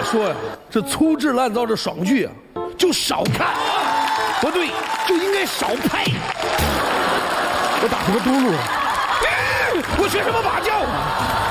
说呀，这粗制滥造的爽剧啊，就少看，不对，就应该少拍。我打什么嘟噜啊？我学什么马叫啊？